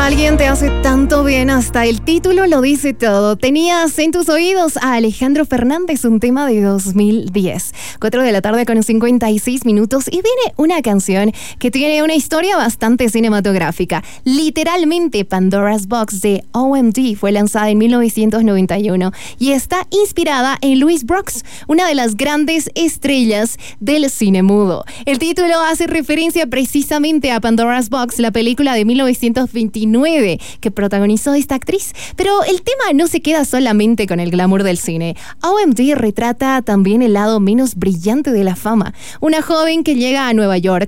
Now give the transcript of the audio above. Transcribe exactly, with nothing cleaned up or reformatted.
alguien te hace tanto bien, hasta el título lo dice todo. Tenías en tus oídos a Alejandro Fernández, un tema de dos mil diez. cuatro de la tarde con cincuenta y seis minutos y viene una canción que tiene una historia bastante cinematográfica. Literalmente, Pandora's Box de O M D fue lanzada en mil novecientos noventa y uno y está inspirada en Louis Brooks, una de las grandes estrellas del cine mudo. El título hace referencia precisamente a Pandora's Box, la película de mil novecientos veintinueve que protagonizó esta actriz. Pero el tema no se queda solamente con el glamour del cine. O M D retrata también el lado menos brillante de la fama. Una joven que llega a Nueva York